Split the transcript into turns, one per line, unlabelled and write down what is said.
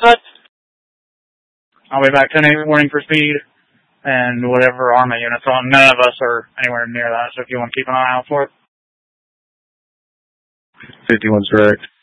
cut.
I'll be back 10 a.m. warning for speed and whatever armor units on. None of us are anywhere near that, so if you want to keep an eye out for it.
51's correct.